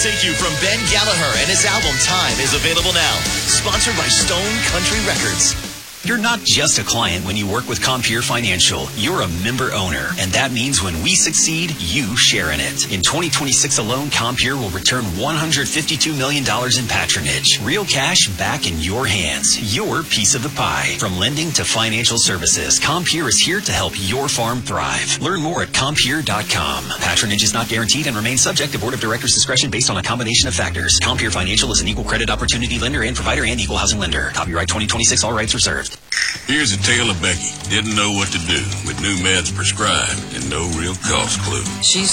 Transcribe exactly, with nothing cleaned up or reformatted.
Forsake You from Ben Gallagher and his album Time is available now. Sponsored by Stone Country Records. You're not just a client when you work with Compeer Financial. You're a member owner, and that means when we succeed, you share in it. In twenty twenty-six alone, Compeer will return one hundred fifty-two million dollars in patronage. Real cash back in your hands. Your piece of the pie. From lending to financial services, Compeer is here to help your farm thrive. Learn more at compeer dot com. Patronage is not guaranteed and remains subject to Board of Directors' discretion based on a combination of factors. Compeer Financial is an equal credit opportunity lender and provider and equal housing lender. Copyright twenty twenty-six, all rights reserved. Here's a tale of Becky. Didn't know what to do with new meds prescribed and no real cost clue. She's